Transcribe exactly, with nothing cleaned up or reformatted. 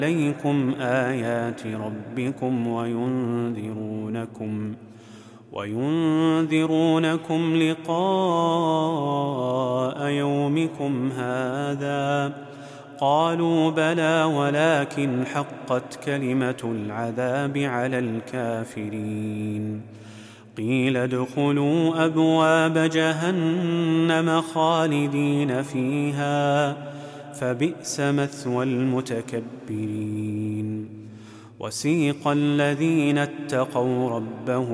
عليكم آيات ربكم وينذرونكم وينذرونكم لقاء يومكم هذا. قالوا بلى ولكن حقت كلمة العذاب على الكافرين. قيل ادخلوا أبواب جهنم خالدين فيها فبئس مثوى المتكبرين. وسيق الذين اتقوا ربهم